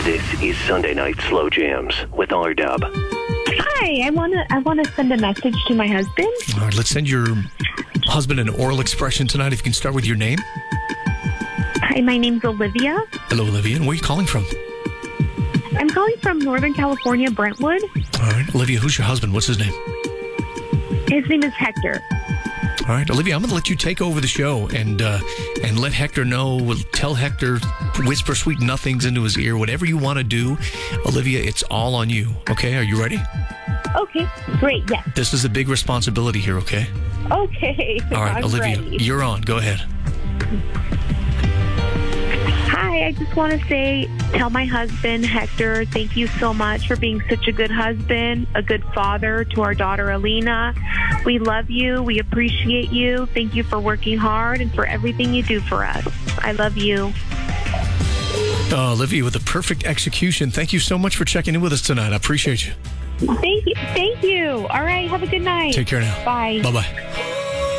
This is Sunday Night Slow Jams with R-Dub. Hi, I wanna send a message to my husband. All right, let's send your husband an oral expression tonight. If you can start with your name. Hi, my name's Olivia. Hello, Olivia. And where are you calling from? I'm calling from Northern California, Brentwood. All right, Olivia, who's your husband? What's his name? His name is Hector. All right, Olivia, I'm going to let you take over the show and let Hector know. We'll tell Hector, whisper sweet nothings into his ear, whatever you want to do. Olivia, it's all on you, okay? Are you ready? Okay, great, yes. This is a big responsibility here, okay? Okay, All right, I'm Olivia, ready. you're on. Go ahead. Hi, I just want to tell my husband, Hector, thank you so much for being such a good husband, a good father to our daughter, Alina. We love you. We appreciate you. Thank you for working hard and for everything you do for us. I love you. Olivia, with a perfect execution, thank you so much for checking in with us tonight. I appreciate you. Thank you. Thank you. All right, have a good night. Take care now. Bye. Bye-bye.